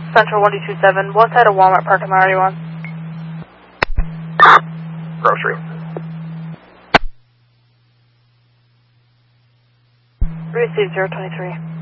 Central 1227, what side of Walmart parking lot are you on? Grocery. Received 023.